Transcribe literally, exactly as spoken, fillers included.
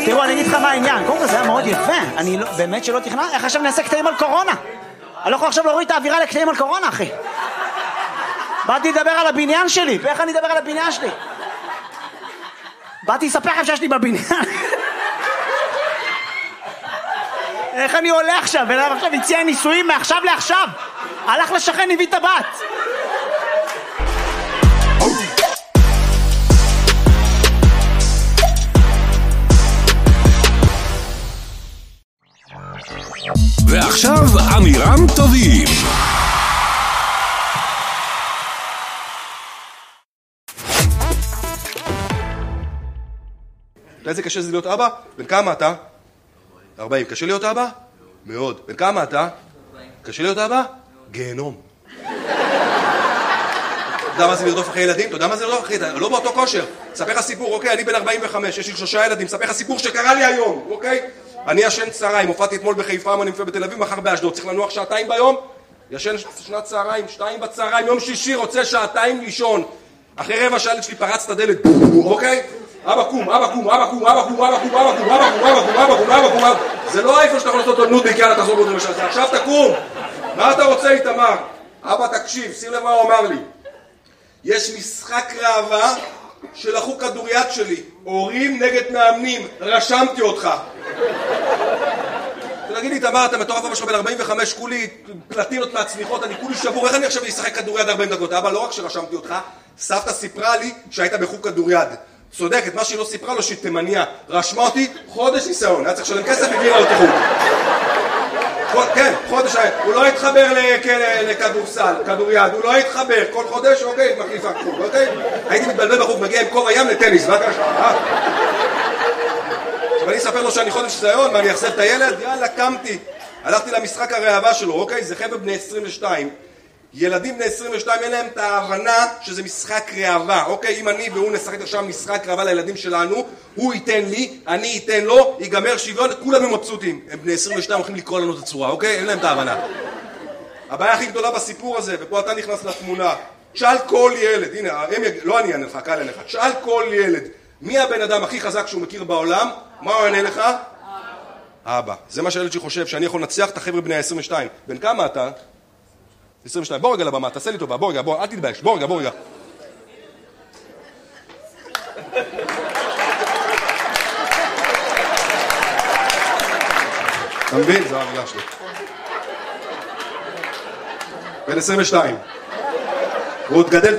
תראו, אני אגיד לך מה העניין. קודם כל זה היה מאוד יפה. אני באמת שלא תכנן. איך עכשיו נעשה קטעים על קורונה? אני לא יכול עכשיו להוריד את האווירה לקטעים על קורונה, אחי. באתי לדבר על הבניין שלי. ואיך אני אדבר על הבניין שלי? באתי לספר לכם שיש לי בבניין. איך אני עולה עכשיו? ולאו עכשיו הציע נישואים מעכשיו לעכשיו. הלך לשכן, הביא את הבת. ועכשיו אמירם טובים. איזה קשה זה להיות אבא? בן כמה אתה? ארבעים. קשה להיות אבא? מאוד. בן כמה אתה? קשה להיות אבא? גיהנום. אתה יודע מה זה לרדוף אחרי ילדים? אתה יודע מה זה לרדוף אחרי? לא באותו כושר. ספר לך סיפור, אוקיי? אני בן ארבעים וחמש, יש לי שלושה ילדים. ספר לך סיפור שקרה לי היום, אוקיי? אני ישן צהריים, הופעתי אתמול בחיפה, אני מופיע בתל אביב, מחר באשדוד. צריך לנוח שעתיים ביום? ישן שנת צהריים, שתיים בצהריים, יום שישי רוצה שעתיים לישון. אחרי רבע שעה שלי פרץ את הדלת, אוקיי? אבא קום, אבא קום, אבא קום, אבא קום, אבא קום, אבא קום, אבא קום, אבא קום, אבא קום, אבא קום, אבא קום. זה לא איפה שאתה יכול לעשות אותו נודניק, יאללה תחזור בו למשל, זה עכשיו תקום. מה אתה רוצה איתמר? אבא תקשיב, שים לב מה הוא אמר לי. יש משחק ראווה שלחו כדוריד שלי, הורים נגד מאמנים, רשמתי אותך. תגיד לי, תמר, אתה מטורף, אבא שלך בן ארבעים וחמש, כולי פלטינות מהצמיחות, אני כולי שבור, איך אני עכשיו אשחק כדוריד ארבעים דקות? אבא, לא רק שרשמתי אותך, סבתא סיפרה לי שהיית בחוג כדוריד. צודקת, מה שהיא לא סיפרה לו שהיא תימניה. רשמה אותי חודש ניסיון, היה צריך לשלם כסף והגירה אותי חוג. כן, חודש, הוא לא התחבר לכדורסל, כדוריד, הוא לא התחבר, כל חודש, אוקיי, מחליפה חוג, אוקיי? הייתי מתבלבל בחוג, מגיע עם קור הים לטניס, מה קרה? עכשיו אני אספר לו שאני חודש ניסיון, מה אני אחזב את הילד? יאללה, קמתי. הלכתי למשחק הראווה שלו, אוקיי? זה חבר'ה בני עשרים ושתיים. ילדים בני עשרים ושתיים אין להם את ההבנה שזה משחק ראווה, אוקיי? אם אני והוא נשחק עכשיו משחק ראווה לילדים שלנו, הוא ייתן לי, אני ייתן לו, ייגמר שוויון, כולם מבסוטים. הם בני עשרים ושתיים הולכים לקרוא לנו את הצורה, אוקיי? אין להם את ההבנה. הבעיה הכי גדולה בסיפור הזה, ופה אתה נכנס לתמונה, תשאל כל ילד, הנה, הם יג... לא אני אענה לך, קל אליך, תשאל כל ילד, מי הבן אדם הכי חזק שהוא מכיר בעולם? מה הוא יענה לך? אבא. זה מה שהילד שחושב, שאני יכול לנצח את החבר'ה בני ה-עשרים ושתיים. בן כמה אתה? עשרים ושתיים. בוא רגע לבמה, תעשה לי טובה, בוא רגע, בוא, אל תתבייש, בוא רגע, בוא רגע. אתה מבין? זו הרגע שלי. בן עשרים ושתיים. הוא עוד גדל